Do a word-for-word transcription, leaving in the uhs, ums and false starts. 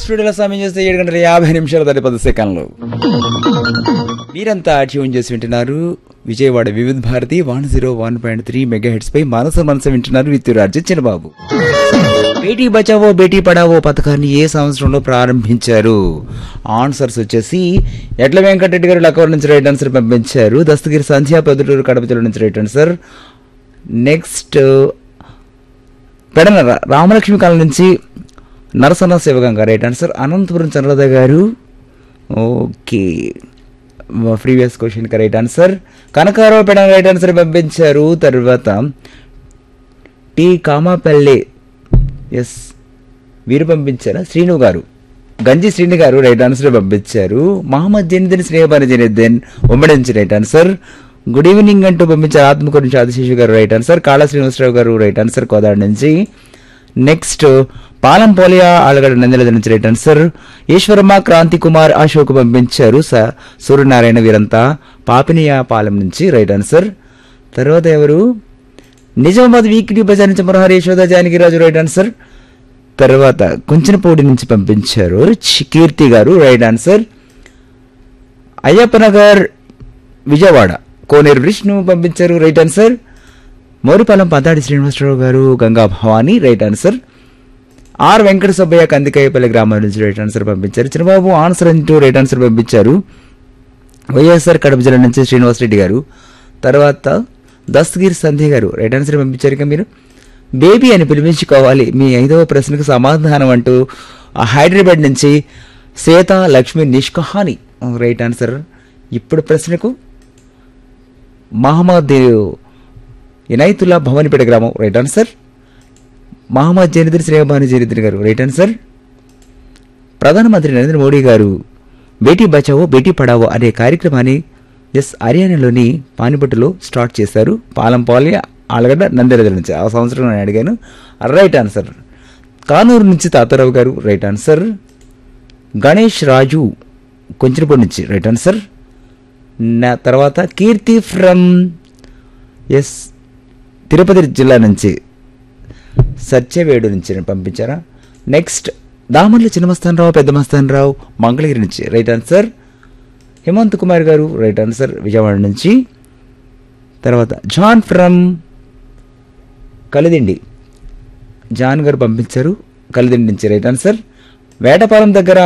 స్టూడియోలో సమయం చేస్తే ఏడు గంటల యాభై నిమిషాల దాటి పది సెకండ్లు. మీరంతా ట్యూన్ చేసి వింటున్నారు విజయవాడ వివిధ Bharati one zero one point three mega heads పై మనసు మనసు వింటున్నారు విత్ రాజ్య చిన్నబాబు. బేటీ బచావో బేటీ పడావో పథకాన్ని ఏ సంవత్సరంలో ప్రారంభించారు? ఆన్సర్స్ వచ్చేసి ఎడ్ల వెంకటరెడ్డి గారు లక్కవరం నుంచి రైట్ ఆన్సర్ పంపించారు. దస్తగిరి సంధ్యా పెద్దటూరు కడప జిల్లా నుంచి right answer. Next Pedana Ramalakshmi కాలం నుంచి నరసన్న శివగంగా రైట్ ఆన్సర్. అనంతపురం చంద్రద గారు ఓకే ప్రీవియస్ క్వశ్చన్కి right answer. Kanakarao Pedana right answer పంపించారు. తర్వాత టీ కామాపల్లె ఎస్ వీరు పంపించారా? శ్రీను గారు గంజి శ్రీను గారు రైట్ ఆన్సర్ పంపించారు. మహమ్మద్ జనిద్దన్ స్నేహబాని జనిద్దన్ ఉమ్మడి నుంచి రైట్ ఆన్సర్. గుడ్ ఈవినింగ్ అంటూ పంపించారు ఆత్మకూరు నుంచి ఆదిశేషు గారు రైట్ ఆన్సర్. కాళా శ్రీనివాసరావు గారు రైట్ ఆన్సర్ కోదాడ నుంచి. నెక్స్ట్ పాలం పోలియా ఆలగడ్డ నందిల నుంచి రైట్ ఆన్సర్. ఈశ్వరమ్మ క్రాంతి కుమార్ అశోక్ పంపించారు. స సూర్యనారాయణ వీరంతా పాపినియా పాలెం నుంచి రైట్ ఆన్సర్. తర్వాత ఎవరు? నిజామాబాద్ వీక్లీ బజార్ నుంచి మనోహర్ యశోద జానకిరాజు రైట్ ఆన్సర్. తర్వాత కుంచనపూడి నుంచి పంపించారు కీర్తి గారు రైట్ ఆన్సర్. అయ్యప్పనగర్ విజయవాడ కోనేరు విష్ణు పంపించారు రైట్ ఆన్సర్. మోరిపాలెం పతాడి శ్రీనివాసరావు గారు Ganga Bhavani right answer. Are Venkata Subbaiah Kandikayapalli గ్రామం నుంచి రైట్ ఆన్సర్ పంపించారు. చిన్నబాబు ఆన్సర్ అంటూ రైట్ ఆన్సర్ పంపించారు. వైఎస్ఆర్ కడప జిల్లా నుంచి శ్రీనివాసరెడ్డి గారు. తర్వాత దస్తగిరి సంధ్య గారు రైట్ ఆన్సర్ పంపించారు. ఇక మీరు బేబీ అని పిలిపించుకోవాలి మీ ఐదవ ప్రశ్నకు సమాధానం అంటూ హైదరాబాద్ నుంచి సీత లక్ష్మి నిష్కహాని రైట్ ఆన్సర్. ఇప్పుడు ప్రశ్నకు మహమ్మద్ ఇనాయతుల్లా భవానిపేట గ్రామం రైట్ ఆన్సర్. మహమ్మద్ జనిద్రి శ్రేయబాని జనిద్రి గారు రైట్ ఆన్సర్. ప్రధానమంత్రి నరేంద్ర మోడీ గారు బేటీ బచావో బేటీ పడావో అనే కార్యక్రమాన్ని ఎస్ హర్యానాలోని పానిపట్టులో స్టార్ట్ చేశారు. పాలంపాలి ఆలగడ్డ నందిరజల నుంచి ఆ సంవత్సరం నేను అడిగాను రైట్ ఆన్సర్. కానూరు నుంచి తాతారావు గారు రైట్ ఆన్సర్. గణేష్ రాజు కొంచెంపూడి నుంచి రైట్ ఆన్సర్. నా తర్వాత కీర్తి ఫ్రమ్ ఎస్ తిరుపతి జిల్లా నుంచి సత్యవేడు నుంచి పంపించారా? నెక్స్ట్ దామర్ల చిన్నమస్తానరావు పెద్ద మస్తానరావు మంగళగిరి నుంచి రైట్ ఆన్సర్. హేమంత్ కుమార్ గారు రైట్ ఆన్సర్ విజయవాడ నుంచి. తర్వాత జాన్ ఫ్రమ్ కలిదిండి జాన్ గారు పంపించారు కలిదిండి నుంచి రైట్ ఆన్సర్. వేటపాలెం దగ్గర